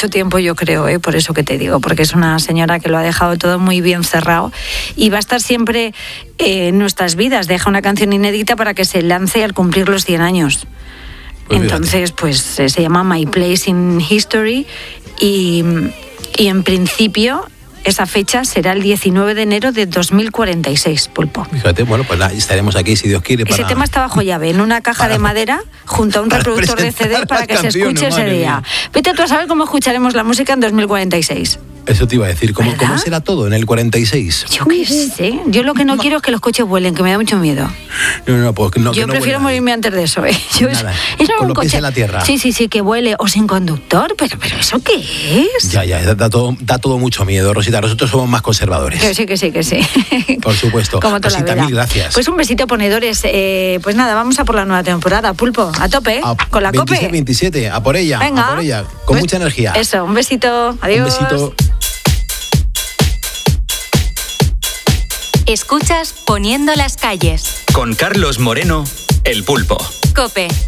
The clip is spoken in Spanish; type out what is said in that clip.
mucho tiempo, yo creo, por eso que te digo, porque es una señora que lo ha dejado todo muy bien cerrado y va a estar siempre en nuestras vidas. Deja una canción inédita para que se lance al cumplir los 100 años. Pues entonces, pues se llama My Place in History y en principio esa fecha será el 19 de enero de 2046, Pulpo. Fíjate, bueno, pues estaremos aquí si Dios quiere. Ese tema está bajo llave, en una caja de madera, junto a un reproductor de CD para que se escuche ese día. Vete tú a saber cómo escucharemos la música en 2046. Eso te iba a decir, ¿cómo será todo en el 46? Yo qué sé, yo lo que no quiero es que los coches vuelen, que me da mucho miedo. Yo prefiero morirme antes de eso, Yo nada, eso con un los coche, pies en la tierra. Sí, que vuele, o sin conductor, pero ¿eso qué es? Ya, da todo mucho miedo, Rosita. Nosotros somos más conservadores. Que sí. Por supuesto. Como toda Rosita, la vida. mil gracias. Pues un besito, ponedores. Pues nada, vamos a por la nueva temporada. Pulpo, a tope, con la 26, COPE. 27, a por ella, Venga, a por ella, con mucha energía. Eso, un besito, adiós. Un besito. Escuchas Poniendo las calles. Con Carlos Moreno, El Pulpo. COPE.